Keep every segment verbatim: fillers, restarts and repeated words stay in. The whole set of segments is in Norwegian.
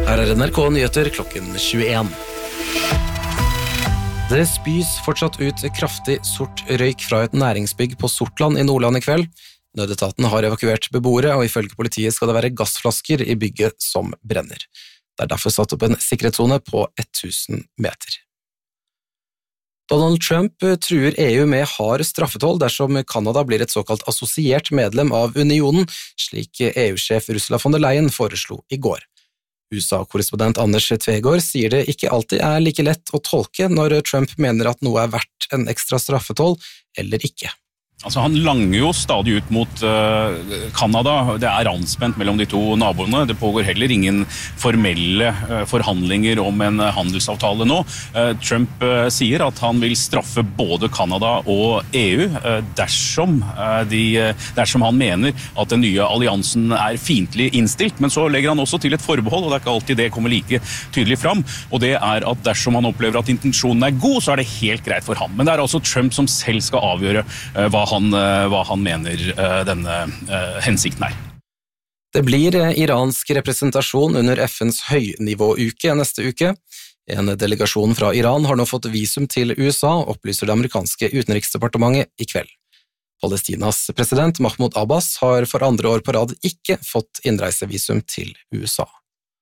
Her er N R K Nyheter klokken tjueen. Det spys fortsatt ut kraftig sort røyk fra et næringsbygg på Sortland i Nordland i kveld. Nødetaten har evakuert beboere, og ifølge politiet skal det være gassflasker i bygget som brenner. Det er derfor satt opp en sikkerhetszone på tusen meter. Donald Trump truer E U med hard straffetoll dersom Kanada blir et såkalt assosiert medlem av unionen, slik E U-sjef Ursula von der Leyen foreslo i går. U S A-korrespondent Anders Tvegård sier det ikke alltid er like lett å tolke når Trump mener at noe er verdt en ekstra straffetoll eller ikke. Altså, han langer jo stadig ut mot Kanada. Uh, det er anspent mellom de to naboene. Det pågår heller ingen formelle uh, forhandlinger om en uh, handelsavtale nå. Uh, Trump uh, sier at han vil straffe både Kanada og E U uh, dersom, uh, de, uh, dersom han mener at den nye alliansen er fiendtlig innstilt. Men så legger han også til et forbehold, og det er ikke alltid det kommer like tydelig fram. Og det er at dersom han opplever at intensjonen er god, så er det helt greit for ham. Men det er altså Trump som selv skal avgjøre uh, hva Han, hva han mener uh, denne uh, hensikten er. Det blir iransk representasjon under F N's høynivåuke neste uke. En delegasjon fra Iran har nå fått visum til U S A, opplyser det amerikanske utenriksdepartementet i kveld. Palestinas president Mahmoud Abbas har for andre år på rad ikke fått innreisevisum til U S A.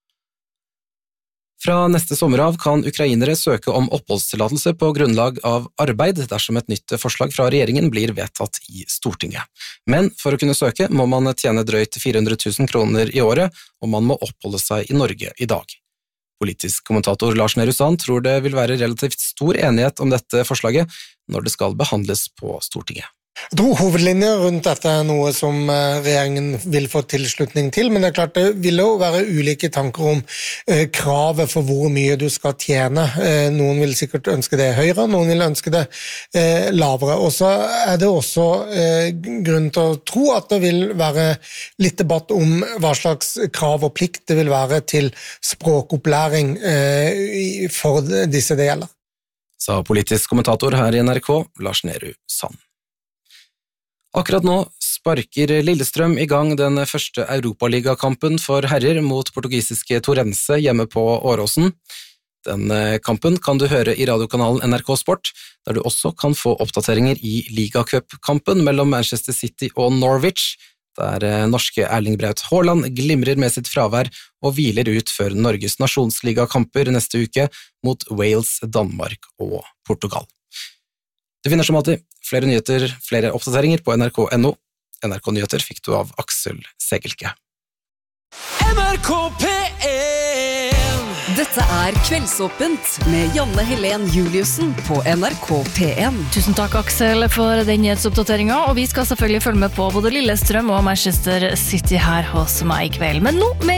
Fra neste sommer av kan ukrainere søke om oppholdstillatelse på grunnlag av arbeid dersom et nytt forslag fra regjeringen blir vedtatt i Stortinget. Men for å kunne søke må man tjene drøyt fire hundre tusen kroner i året, og man må oppholde seg i Norge i dag. Politisk kommentator Lars Nehru Sand tror det vil være relativt stor enighet om dette forslaget når det skal behandles på Stortinget. Jeg tror hovedlinjer rundt dette er noe som regjeringen vil få tilslutning til, men det er klart det vil jo være ulike tanker om eh, kravet for hvor mye du skal tjene. Eh, noen vil sikkert ønske det høyere, noen vil ønske det eh, lavere. Og så er det også eh, grunn til å tro at det vil være litt debatt om hva slags krav og plikt det vil være til språkopplæring eh, for disse det gjelder. Sa politisk kommentator her i N R K, Lars Nehru Sand. Akkurat nå sparker Lillestrøm i gang den første Europaligakampen for herrer mot portugisiske Torrense hjemme på Åråsen. Den kampen kan du høre i radiokanalen N R K Sport, der du også kan få oppdateringer i Ligacup-kampen mellom Manchester City og Norwich, der norske Erling Braut Haaland glimrer med sitt fravær og hviler ut før Norges nasjonsligakamper neste uke mot Wales, Danmark og Portugal. Du finner som alltid flere nyheter, flere oppdateringer på N R K punktum N O. N R K Nyheter fikk du av Aksel Segelke. N R K P en. Dette er Kveldsåpent med Janne Helen Juliussen på N R K P en. Tusen takk, Aksel, for den nyhetsoppdateringen, og vi skal selvfølgelig følge med på både Lillestrøm og Manchester City her hos meg i kveld. Men nå med